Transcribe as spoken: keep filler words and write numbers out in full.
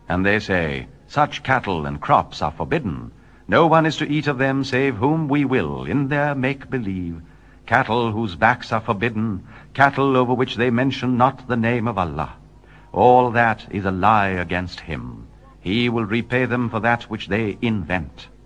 And they say, such cattle and crops are forbidden. No one is to eat of them save whom we will, in their make-believe. Cattle whose backs are forbidden, cattle over which they mention not the name of Allah. All that is a lie against him. He will repay them for that which they invent.